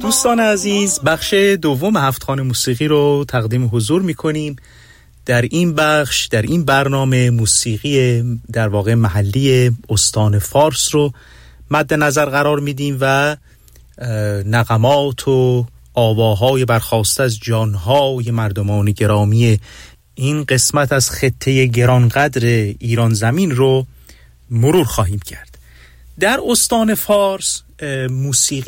دوستان عزیز، بخش دوم هفت‌خوان موسیقی رو تقدیم حضور می‌کنیم. در این بخش، در این برنامه، موسیقی در واقع محلی استان فارس رو مد نظر قرار میدیم و نغمات و آواهای برخاسته از جانهای مردمان گرامی این قسمت از خطه گرانقدر ایران زمین رو مرور خواهیم کرد. در استان فارس موسیقی